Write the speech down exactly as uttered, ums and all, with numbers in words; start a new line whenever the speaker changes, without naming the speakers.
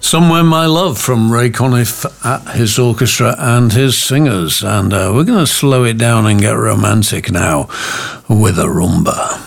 Somewhere My Love from Ray Conniff at his orchestra and his singers. And uh, we're going to slow it down and get romantic now with a rumba.